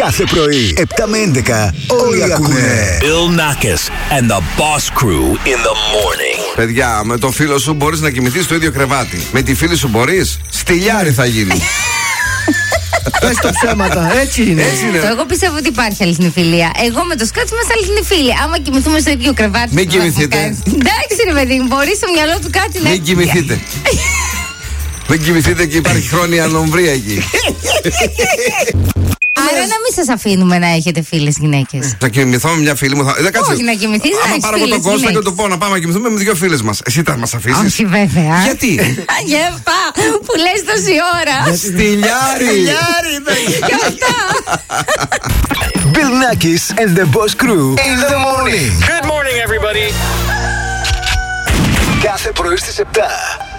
Κάθε πρωί, 7 με 11, όλοι ακούνε. Bill Nackis and the Boss Crew in the morning. Παιδιά, με το φίλο σου μπορείς να κοιμηθείς στο ίδιο κρεβάτι. Με τη φίλη σου μπορείς? Στυλιάρι θα γίνει. Πες το ψέματα, έτσι είναι. Εγώ πιστεύω ότι υπάρχει αληθινή φιλία. Εγώ με το Σκάτς είμαστε αληθινή φίλοι. Άμα κοιμηθούμε στο ίδιο κρεβάτι. Μην κοιμηθείτε. Εντάξει, ρε παιδί μου, μπορεί στο μυαλό του κάτι να. Μην κοιμηθείτε. Μην κοιμηθείτε και υπάρχει χρόνια ανομβρία εκεί. Άρα να μην σας αφήνουμε να έχετε φίλες γυναίκες. Θα κοιμηθώ με μια φίλη μου. Όχι να κοιμηθείς, να άμα έχεις πάρω εγώ τον φίλες Κώστα και γυναίκες. του πω να πάμε να κοιμηθούμε με δύο φίλες μας. Εσύ θα μας αφήσεις? Όχι βέβαια. Γιατί? Γεύα, που λες τόση ώρα. Στυλιάρι. Γι' αυτά. Bill Nackis and the Boss Crew in the morning. Good morning, everybody. Κάθε πρωί στις 7.